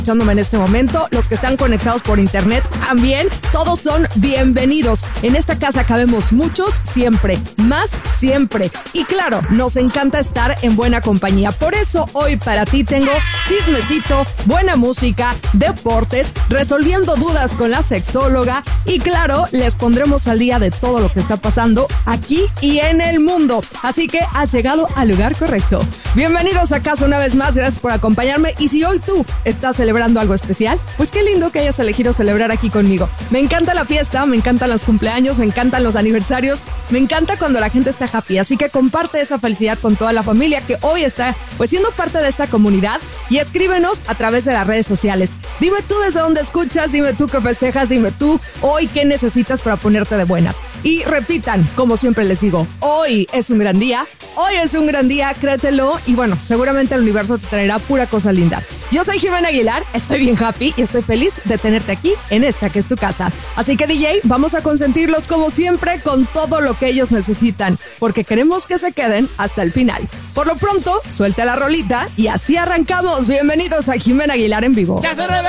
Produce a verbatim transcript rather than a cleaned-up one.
escuchándome en este momento, los que están conectados por internet también, todos son bienvenidos. En esta casa cabemos muchos, siempre, más siempre. Y claro, nos encanta estar en buena compañía. Por eso hoy para ti tengo chismecito, buena música, deportes, resolviendo dudas con la sexóloga y claro, les pondremos al día de todo lo que está pasando aquí y en el mundo. Así que has llegado al lugar correcto. Bienvenidos a casa una vez más, gracias por acompañarme. Y si hoy tú estás celebrando algo especial, pues qué lindo que hayas elegido celebrar aquí conmigo. Me encanta la fiesta, me encantan los cumpleaños, me encantan los aniversarios, me encanta cuando la gente está happy. Así que comparte esa felicidad con toda la familia que hoy está pues siendo parte de esta comunidad y escríbenos a través de las redes sociales. Dime tú desde dónde escuchas, dime tú qué festejas, dime tú hoy qué necesitas para ponerte de buenas. Y repitan, como siempre les digo, hoy es un gran día, hoy es un gran día, créetelo y bueno, seguramente el universo te traerá pura cosa linda. Yo soy Jimena Aguilar, estoy bien happy y estoy feliz de tenerte aquí en esta que es tu casa. Así que D J, vamos a consentirlos como siempre con todo lo que ellos necesitan, porque queremos que se queden hasta el final. Por lo pronto, suelta la rolita y así arrancamos. Bienvenidos a Jimena Aguilar en vivo. ¡Ya se reventó!